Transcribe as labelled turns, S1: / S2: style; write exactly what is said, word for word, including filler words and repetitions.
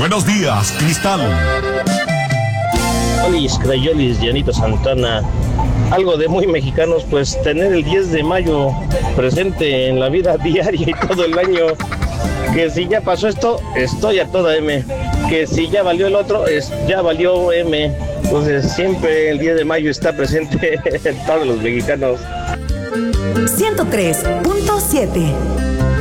S1: Buenos días, Cristal.
S2: Crayolis, Crayolis, Llanito Santana. Algo de muy mexicanos, pues tener el diez de mayo presente en la vida diaria y todo el año. Que si ya pasó esto, estoy a toda M. Que si ya valió el otro, es, ya valió M. Entonces siempre el diez de mayo está presente en todos los mexicanos.
S3: ciento tres punto siete